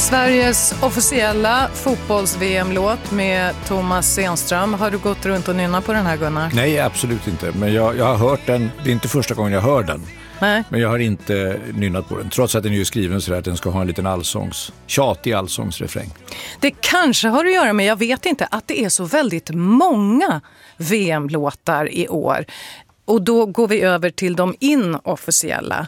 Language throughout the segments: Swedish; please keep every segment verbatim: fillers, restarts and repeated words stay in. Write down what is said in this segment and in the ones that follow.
Sveriges officiella fotbolls-V M-låt med Thomas Stenström. Har du gått runt och nynna på den här, Gunnar? Nej, absolut inte. Men jag, jag har hört den. Det är inte första gången jag hör den. Nej. Men jag har inte nynnat på den. Trots att den är ju skriven så att den ska ha en liten allsångs, tjatig allsångsrefräng. Det kanske har att göra med, jag vet inte, att det är så väldigt många V M-låtar i år. Och då går vi över till de inofficiella.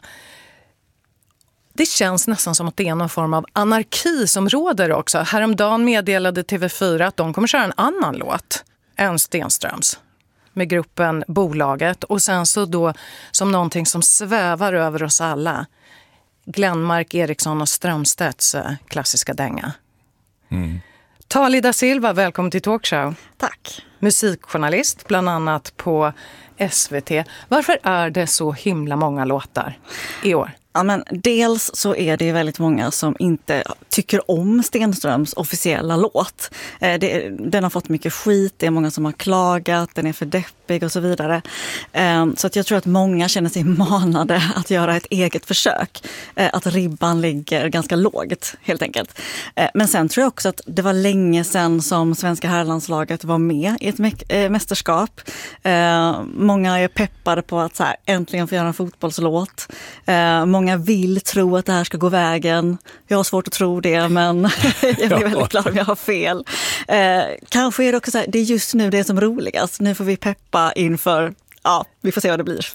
Det känns nästan som att det är någon form av anarki som råder också. Häromdagen meddelade T V fyra att de kommer köra en annan låt än Stenströms med gruppen Bolaget. Och sen så då som någonting som svävar över oss alla. Glenmark, Eriksson och Strömstedts klassiska dänga. Mm. Tali da Silva, välkommen till Talkshow. Tack. Musikjournalist, bland annat på S V T. Varför är det så himla många låtar i år? Ja, men dels så är det väldigt många som inte tycker om Stenströms officiella låt. Eh, det, den har fått mycket skit, det är många som har klagat, den är för deppig och så vidare. Eh, så att jag tror att många känner sig manade att göra ett eget försök. Eh, att ribban ligger ganska lågt, helt enkelt. Eh, men sen tror jag också att det var länge sedan som svenska herrlandslaget var med i ett mä- äh, mästerskap. Eh, många är peppade på att så här, äntligen få göra en fotbollslåt. Eh, många Många vill tro att det här ska gå vägen. Jag har svårt att tro det, men jag blir väldigt glad om jag har fel. Eh, kanske är det också så här, det är just nu det är som roligast. Nu får vi peppa inför, ja, vi får se vad det blir.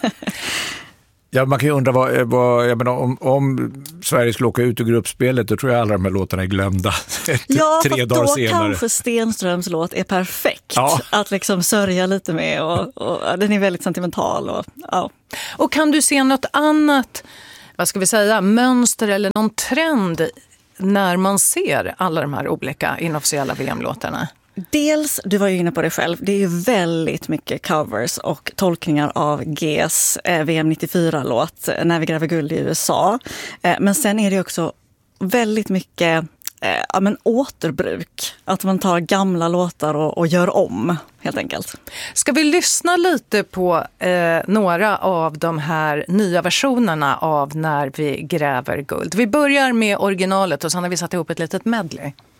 Ja, man kan ju undra vad, vad jag menar, om, om Sverige skulle åka ut ur gruppspelet, då tror jag alla de här låtarna är glömda. Ja, tre dagar då senare. Kanske Stenströms låt är perfekt ja. att liksom sörja lite med och, och den är väldigt sentimental. Och, ja. och kan du se något annat, vad ska vi säga, mönster eller någon trend när man ser alla de här olika inofficiella V M-låtarna? Dels, du var ju inne på det själv, det är ju väldigt mycket covers och tolkningar av G's eh, V M nittiofyra-låt När vi gräver guld i U S A. Eh, men sen är det också väldigt mycket eh, ja, men återbruk. Att man tar gamla låtar och, och gör om, helt enkelt. Ska vi lyssna lite på eh, några av de här nya versionerna av När vi gräver guld? Vi börjar med originalet och sen har vi satt ihop ett litet medley.